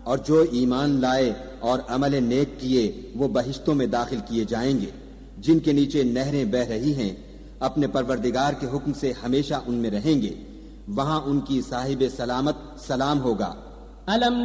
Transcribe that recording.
और जो ईमान लाए और अमल नेक किए वो बहिश्तों में दाखिल किए जाएंगे जिनके नीचे नहरें बह रही हैं। अपने परवरदिगार के हुक्म से हमेशा उनमें रहेंगे। वहां उनकी साहिब सलामत सलाम होगा।